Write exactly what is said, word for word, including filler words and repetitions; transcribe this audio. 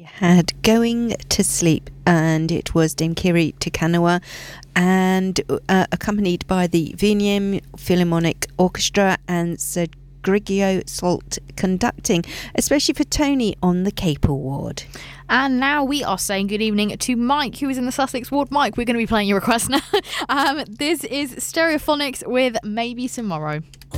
had Going to Sleep, and it was Dame Kiri Te and uh, accompanied by the Vienna Philharmonic Orchestra and Sir Grigio Salt conducting, especially for Tony on the Capel ward. And now we are saying good evening to Mike, who is in the Sussex ward. Mike, we're going to be playing your request now. um, this is Stereophonics with Maybe Tomorrow.